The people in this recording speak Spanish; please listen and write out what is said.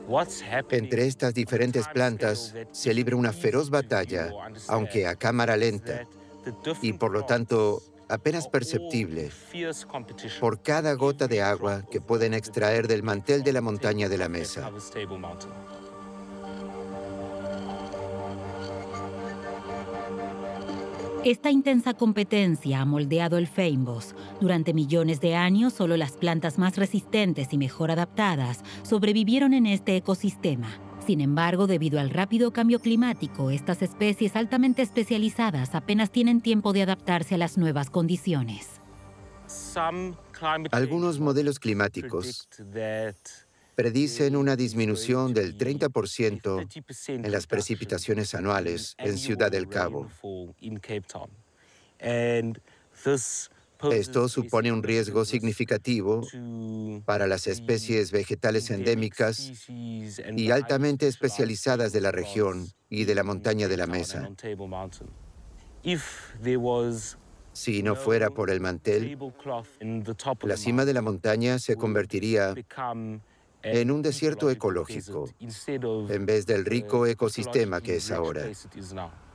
Entre estas diferentes plantas se libra una feroz batalla, aunque a cámara lenta, y por lo tanto apenas perceptible, por cada gota de agua que pueden extraer del mantel de la montaña de la mesa. Esta intensa competencia ha moldeado el feimbos. Durante millones de años, solo las plantas más resistentes y mejor adaptadas sobrevivieron en este ecosistema. Sin embargo, debido al rápido cambio climático, estas especies altamente especializadas apenas tienen tiempo de adaptarse a las nuevas condiciones. Algunos modelos climáticos predicen una disminución del 30% en las precipitaciones anuales en Ciudad del Cabo. Esto supone un riesgo significativo para las especies vegetales endémicas y altamente especializadas de la región y de la montaña de la mesa. Si no fuera por el mantel, la cima de la montaña se convertiría en un desierto ecológico, en vez del rico ecosistema que es ahora.